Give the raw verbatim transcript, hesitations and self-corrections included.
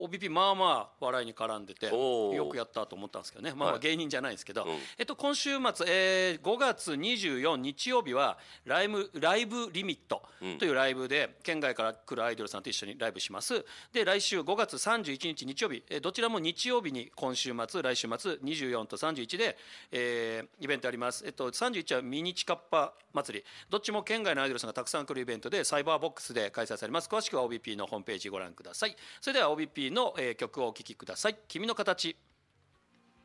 オービーピー まあまあ笑いに絡んでておーよくやったと思ったんですけどね、まあまはいあ芸人じゃないですけど、 うんえっと、今週末、えーごがつにじゅうよっか日曜日はライブライブリミットというライブで県外から来るアイドルさんと一緒にライブします。で来週ごがつさんじゅういちにち日曜日、えーどちらも日曜日に今週末来週末にじゅうよっかとさんじゅういちで、えーイベントあります。えっと、さんじゅういちはミニチカッパ祭り、どっちも県外のアイドルさんがたくさん来るイベントでサイバーボックスで開催されます。詳しくは オービーピー のホームページご覧ください。それでは オービーピー の、えー曲をお聴きください。君の形。